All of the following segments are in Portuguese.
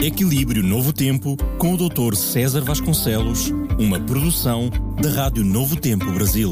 Equilíbrio Novo Tempo, com o Dr. César Vasconcelos, uma produção da Rádio Novo Tempo Brasil.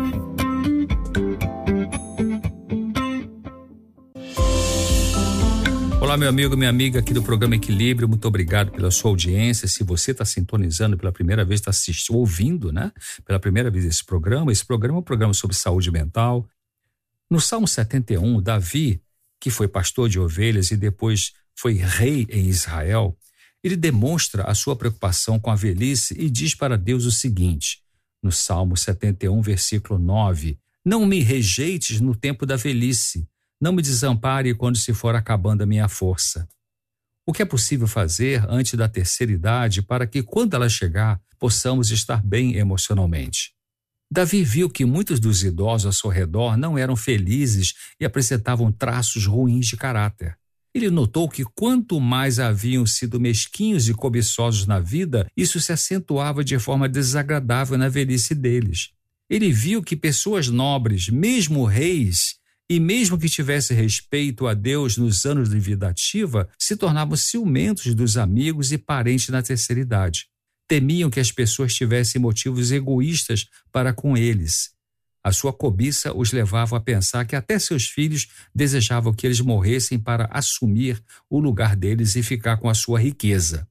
Olá, meu amigo, minha amiga aqui do programa Equilíbrio, muito obrigado pela sua audiência. Se você está sintonizando pela primeira vez, está assistindo, ouvindo, pela primeira vez esse programa é um programa sobre saúde mental. No Salmo 71, Davi, que foi pastor de ovelhas e depois foi rei em Israel, ele demonstra a sua preocupação com a velhice e diz para Deus o seguinte, no Salmo 71, versículo 9, não me rejeites no tempo da velhice, não me desampare quando se for acabando a minha força. O que é possível fazer antes da terceira idade para que, quando ela chegar, possamos estar bem emocionalmente? Davi viu que muitos dos idosos ao seu redor não eram felizes e apresentavam traços ruins de caráter. Ele notou que quanto mais haviam sido mesquinhos e cobiçosos na vida, isso se acentuava de forma desagradável na velhice deles. Ele viu que pessoas nobres, mesmo reis, e mesmo que tivessem respeito a Deus nos anos de vida ativa, se tornavam ciumentos dos amigos e parentes na terceira idade. Temiam que as pessoas tivessem motivos egoístas para com eles. A sua cobiça os levava a pensar que até seus filhos desejavam que eles morressem para assumir o lugar deles e ficar com a sua riqueza.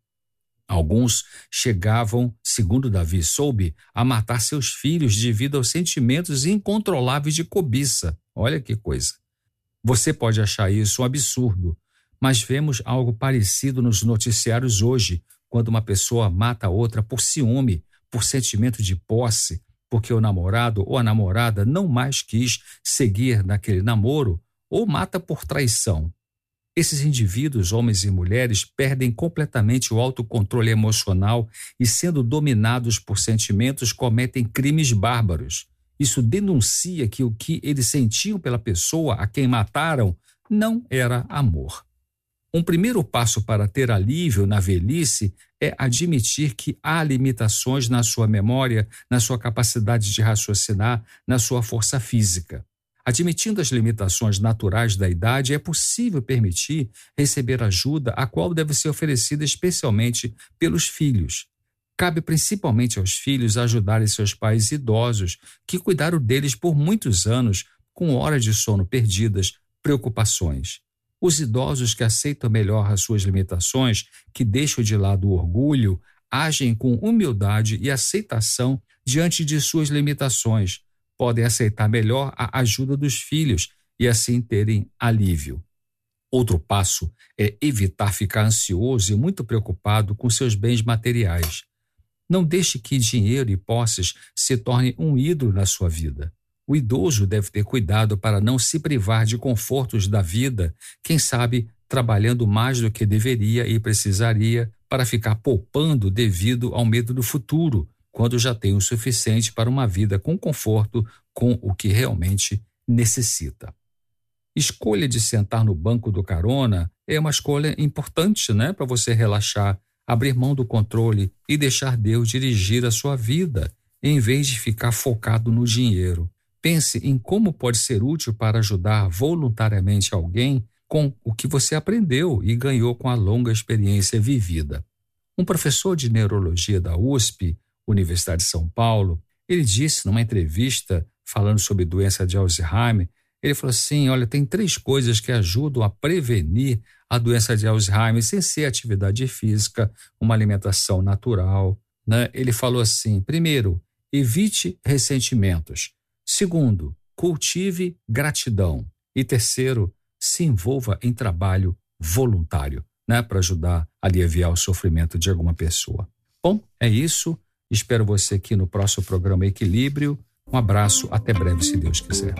Alguns chegavam, segundo Davi soube, a matar seus filhos devido aos sentimentos incontroláveis de cobiça. Olha que coisa. Você pode achar isso um absurdo, mas vemos algo parecido nos noticiários hoje, quando uma pessoa mata a outra por ciúme, por sentimento de posse, porque o namorado ou a namorada não mais quis seguir naquele namoro, ou mata por traição. Esses indivíduos, homens e mulheres, perdem completamente o autocontrole emocional e, sendo dominados por sentimentos, cometem crimes bárbaros. Isso denuncia que o que eles sentiam pela pessoa a quem mataram não era amor. Um primeiro passo para ter alívio na velhice é admitir que há limitações na sua memória, na sua capacidade de raciocinar, na sua força física. Admitindo as limitações naturais da idade, é possível permitir receber ajuda, a qual deve ser oferecida especialmente pelos filhos. Cabe principalmente aos filhos ajudarem seus pais idosos, que cuidaram deles por muitos anos, com horas de sono perdidas, preocupações. Os idosos que aceitam melhor as suas limitações, que deixam de lado o orgulho, agem com humildade e aceitação diante de suas limitações, podem aceitar melhor a ajuda dos filhos e assim terem alívio. Outro passo é evitar ficar ansioso e muito preocupado com seus bens materiais. Não deixe que dinheiro e posses se tornem um ídolo na sua vida. O idoso deve ter cuidado para não se privar de confortos da vida, quem sabe trabalhando mais do que deveria e precisaria para ficar poupando devido ao medo do futuro, quando já tem o suficiente para uma vida com conforto, com o que realmente necessita. Escolha de sentar no banco do carona é uma escolha importante, para você relaxar, abrir mão do controle e deixar Deus dirigir a sua vida, em vez de ficar focado no dinheiro. Pense em como pode ser útil para ajudar voluntariamente alguém com o que você aprendeu e ganhou com a longa experiência vivida. Um professor de neurologia da USP, Universidade de São Paulo, ele disse numa entrevista falando sobre doença de Alzheimer, ele falou assim, olha, tem 3 coisas que ajudam a prevenir a doença de Alzheimer sem ser atividade física, uma alimentação natural, Ele falou assim, primeiro, evite ressentimentos. Segundo, cultive gratidão. E terceiro, se envolva em trabalho voluntário, para ajudar a aliviar o sofrimento de alguma pessoa. Bom, é isso. Espero você aqui no próximo programa Equilíbrio. Um abraço, até breve, se Deus quiser.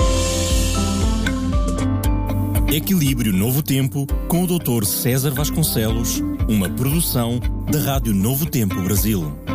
Equilíbrio Novo Tempo, com o Dr. César Vasconcelos, uma produção da Rádio Novo Tempo Brasil.